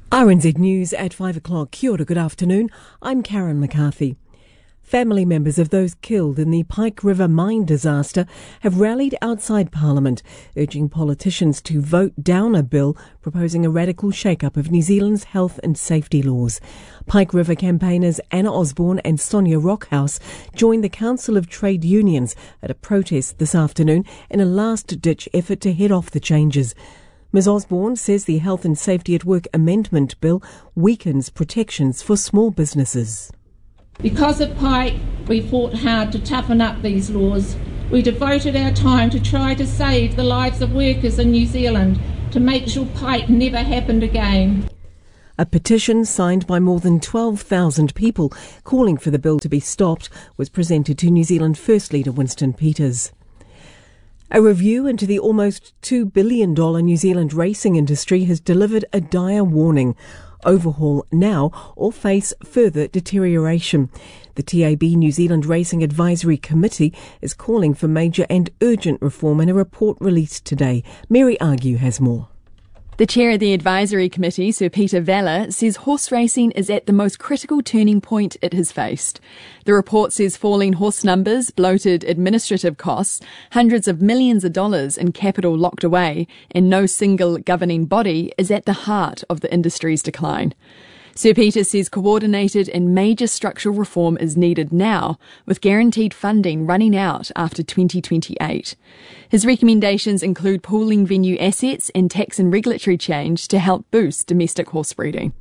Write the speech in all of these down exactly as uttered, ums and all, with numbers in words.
R N Z News at five o'clock. Kia ora, good afternoon. I'm Karen McCarthy. Family members of those killed in the Pike River mine disaster have rallied outside Parliament, urging politicians to vote down a bill proposing a radical shake-up of New Zealand's health and safety laws. Pike River campaigners Anna Osborne and Sonia Rockhouse joined the Council of Trade Unions at a protest this afternoon in a last-ditch effort to head off the changes. Miz Osborne says the Health and Safety at Work Amendment Bill weakens protections for small businesses. Because of Pike, we fought hard to toughen up these laws. We devoted our time to try to save the lives of workers in New Zealand, to make sure Pike never happened again. A petition signed by more than twelve thousand people calling for the bill to be stopped was presented to New Zealand First Leader Winston Peters. A review into the almost two billion dollars New Zealand racing industry has delivered a dire warning. Overhaul now or face further deterioration. The T A B New Zealand Racing Advisory Committee is calling for major and urgent reform in a report released today. Mary Argue has more. The chair of the advisory committee, Sir Peter Vella, says horse racing is at the most critical turning point it has faced. The report says falling horse numbers, bloated administrative costs, hundreds of millions of dollars in capital locked away, and no single governing body is at the heart of the industry's decline. Sir Peter says coordinated and major structural reform is needed now, with guaranteed funding running out after twenty twenty-eight. His recommendations include pooling venue assets and tax and regulatory change to help boost domestic horse breeding.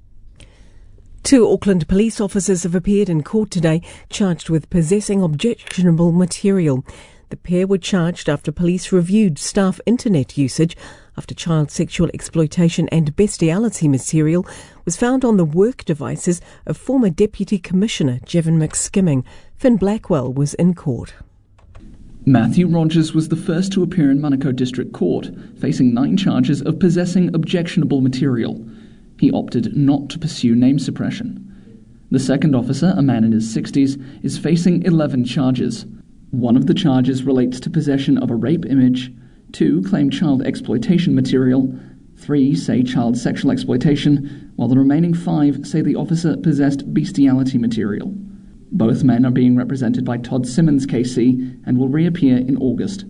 Two Auckland police officers have appeared in court today, charged with possessing objectionable material. The pair were charged after police reviewed staff internet usage after child sexual exploitation and bestiality material was found on the work devices of former Deputy Commissioner Jevon McSkimming. Finn Blackwell was in court. Matthew Rogers was the first to appear in Manukau District Court, facing nine charges of possessing objectionable material. He opted not to pursue name suppression. The second officer, a man in his sixties, is facing eleven charges. One of the charges relates to possession of a rape image, two claim child exploitation material, three say child sexual exploitation, while the remaining five say the officer possessed bestiality material. Both men are being represented by Todd Simmons K C and will reappear in August.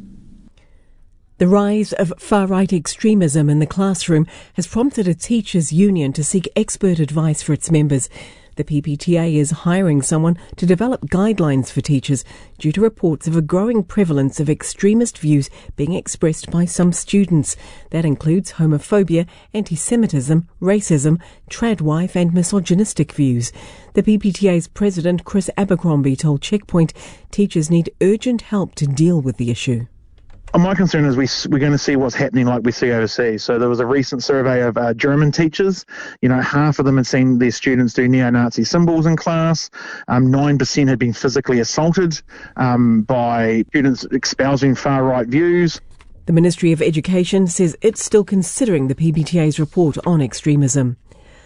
The rise of far-right extremism in the classroom has prompted a teachers' union to seek expert advice for its members. The P P T A is hiring someone to develop guidelines for teachers due to reports of a growing prevalence of extremist views being expressed by some students. That includes homophobia, anti-Semitism, racism, tradwife and misogynistic views. The P P T A's president, Chris Abercrombie, told Checkpoint teachers need urgent help to deal with the issue. My concern is we, we're going to see what's happening like we see overseas. So there was a recent survey of uh, German teachers. You know, half of them had seen their students do neo-Nazi symbols in class. Um, nine percent had been physically assaulted um, by students espousing far-right views. The Ministry of Education says it's still considering the P P T A's report on extremism.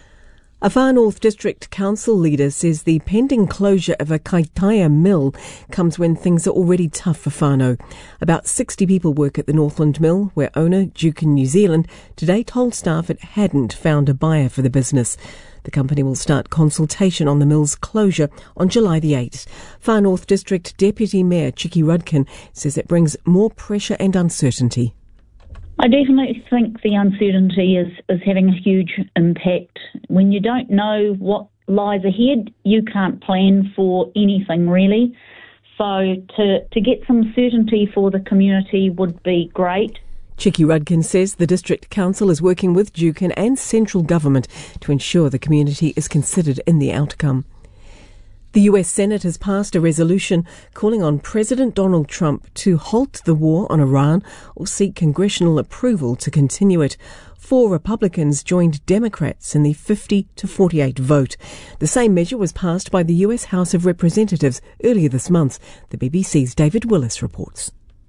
A Far North District Council leader says the pending closure of a Kaitaia mill comes when things are already tough for whānau. About sixty people work at the Northland Mill, where owner Jukin New Zealand today told staff it hadn't found a buyer for the business. The company will start consultation on the mill's closure on July the eighth. Far North District Deputy Mayor Chiki Rudkin says it brings more pressure and uncertainty. I definitely think the uncertainty is, is having a huge impact. When you don't know what lies ahead, you can't plan for anything really. So to, to get some certainty for the community would be great. Chiki Rudkin says the District Council is working with Jukin and central government to ensure the community is considered in the outcome. The U S Senate has passed a resolution calling on President Donald Trump to halt the war on Iran or seek congressional approval to continue it. Four Republicans joined Democrats in the fifty to forty-eight vote. The same measure was passed by the U S House of Representatives earlier this month. The B B C's David Willis reports.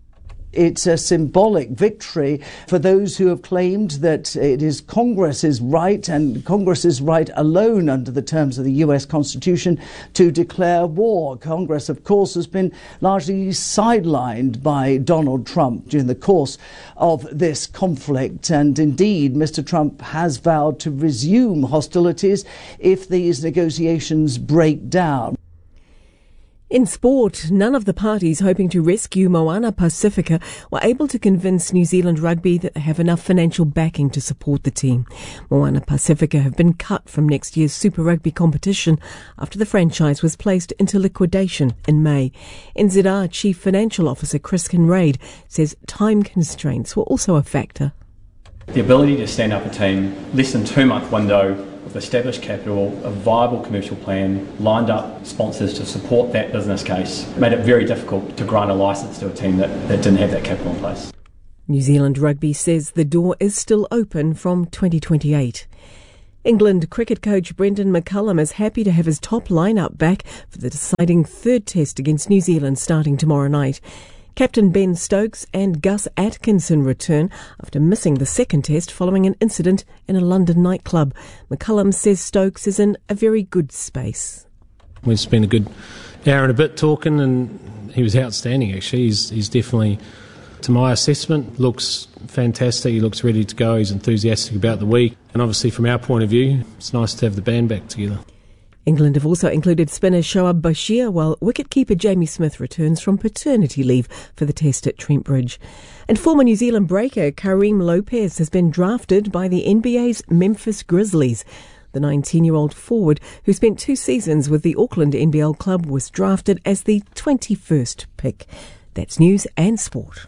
It's a symbolic victory for those who have claimed that it is Congress's right, and Congress's right alone under the terms of the U S Constitution, to declare war. Congress, of course, has been largely sidelined by Donald Trump during the course of this conflict. And indeed, Mister Trump has vowed to resume hostilities if these negotiations break down. In sport, none of the parties hoping to rescue Moana Pacifica were able to convince New Zealand Rugby that they have enough financial backing to support the team. Moana Pacifica have been cut from next year's Super Rugby competition after the franchise was placed into liquidation in May. N Z R Chief Financial Officer Chris Kinraid says time constraints were also a factor. The ability to stand up a team, less than two-month window, with established capital, a viable commercial plan, lined up sponsors to support that business case, made it very difficult to grant a licence to a team that, that didn't have that capital in place. New Zealand Rugby says the door is still open from twenty twenty-eight. England cricket coach Brendan McCullum is happy to have his top lineup back for the deciding third test against New Zealand starting tomorrow night. Captain Ben Stokes and Gus Atkinson return after missing the second test following an incident in a London nightclub. McCullum says Stokes is in a very good space. We've spent a good hour and a bit talking, and he was outstanding actually. He's, he's definitely, to my assessment, looks fantastic. He looks ready to go. He's enthusiastic about the week. And obviously from our point of view, it's nice to have the band back together. England have also included spinner Shoaib Bashir, while wicketkeeper Jamie Smith returns from paternity leave for the test at Trent Bridge. And former New Zealand breaker Kareem Lopez has been drafted by the N B A's Memphis Grizzlies. The nineteen-year-old forward, who spent two seasons with the Auckland N B L club, was drafted as the twenty-first pick. That's news and sport.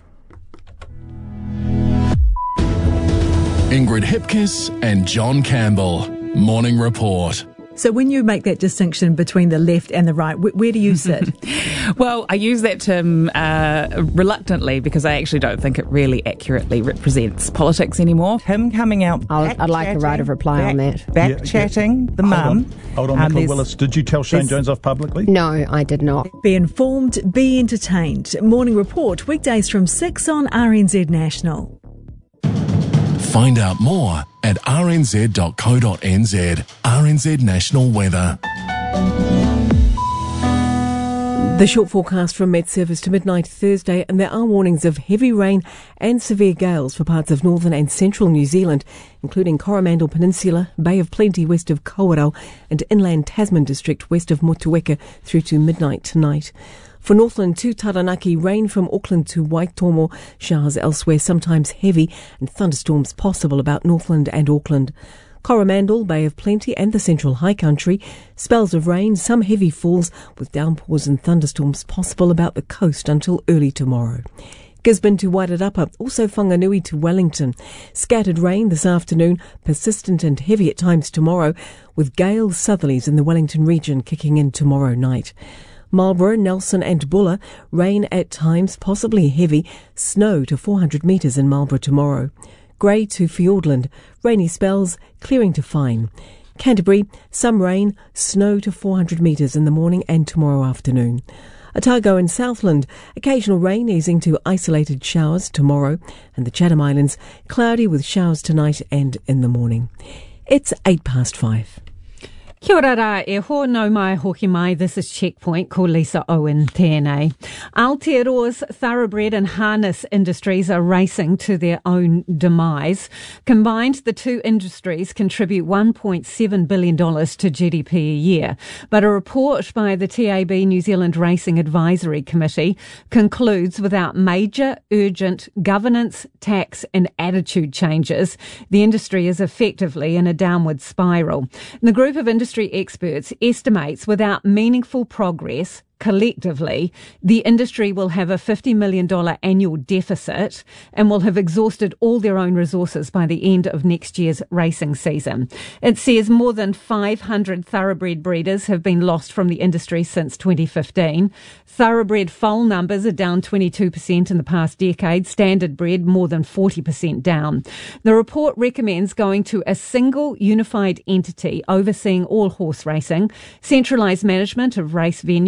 Ingrid Hipkiss and John Campbell. Morning Report. So when you make that distinction between the left and the right, wh- where do you sit? Well, I use that term uh, reluctantly because I actually don't think it really accurately represents politics anymore. Him coming out, I'd, I'd like the right of reply back, on that. Back yeah, chatting yeah. the mum. Hold on, um, Nicola Willis. Did you tell Shane Jones off publicly? No, I did not. Be informed, be entertained. Morning Report, weekdays from six on R N Z National. Find out more at r n z dot co dot n z. R N Z National Weather. The short forecast from Met Service to midnight Thursday, and there are warnings of heavy rain and severe gales for parts of northern and central New Zealand, including Coromandel Peninsula, Bay of Plenty west of Kawerau, and inland Tasman district west of Motueka through to midnight tonight. For Northland to Taranaki, rain from Auckland to Waitomo, showers elsewhere, sometimes heavy, and thunderstorms possible about Northland and Auckland. Coromandel, Bay of Plenty and the Central High Country, spells of rain, some heavy falls, with downpours and thunderstorms possible about the coast until early tomorrow. Gisborne to Wairarapa, also Whanganui to Wellington. Scattered rain this afternoon, persistent and heavy at times tomorrow, with gale southerlies in the Wellington region kicking in tomorrow night. Marlborough, Nelson and Buller, rain at times, possibly heavy, snow to four hundred metres in Marlborough tomorrow. Grey to Fiordland, rainy spells, clearing to fine. Canterbury, some rain, snow to four hundred metres in the morning and tomorrow afternoon. Otago and Southland, occasional rain easing to isolated showers tomorrow, and the Chatham Islands, cloudy with showers tonight and in the morning. It's eight past five. Kia ora rā, e ho no mai hoki mai. This is Checkpoint, ko Lisa Owen tēnei. Aotearoa's thoroughbred and harness industries are racing to their own demise. Combined, the two industries contribute one point seven billion dollars to G D P a year. But a report by the T A B New Zealand Racing Advisory Committee concludes without major, urgent governance, tax and attitude changes, the industry is effectively in a downward spiral. The group of industry Industry experts estimates without meaningful progress, collectively, the industry will have a fifty million dollars annual deficit and will have exhausted all their own resources by the end of next year's racing season. It says more than five hundred thoroughbred breeders have been lost from the industry since twenty fifteen. Thoroughbred foal numbers are down twenty-two percent in the past decade, standard bred more than forty percent down. The report recommends going to a single unified entity overseeing all horse racing, centralised management of race venues, tax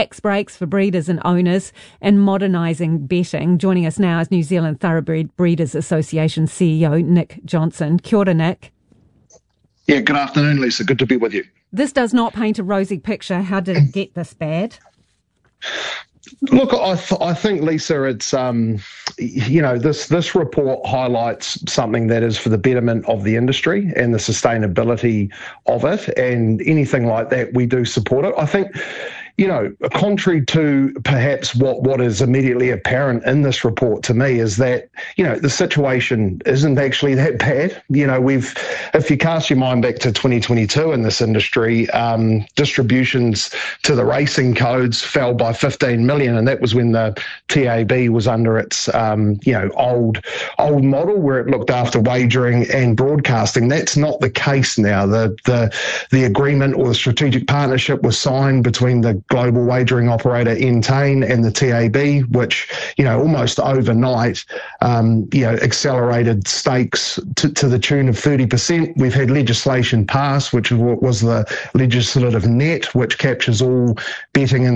tax breaks for breeders and owners, and modernising betting. Joining us now is New Zealand Thoroughbred Breeders Association C E O Nick Johnson. Kia ora, Nick. Yeah, good afternoon, Lisa. Good to be with you. This does not paint a rosy picture. How did it get this bad? Look, I, th- I think, Lisa, it's, um, you know, this, this report highlights something that is for the betterment of the industry and the sustainability of it, and anything like that, we do support it. I think, you know, contrary to perhaps what, what is immediately apparent in this report to me is that, you know, the situation isn't actually that bad. You know, we've, if you cast your mind back to twenty twenty-two in this industry, um, distributions to the racing codes fell by fifteen million, and that was when the T A B was under its, um, you know, old, old model where it looked after wagering and broadcasting. That's not the case now. The, the, the agreement or the strategic partnership was signed between the global wagering operator Entain and the T A B, which, you know, almost overnight, um, you know, accelerated stakes to, to the tune of thirty percent. We've had legislation passed, which was the legislative net, which captures all betting and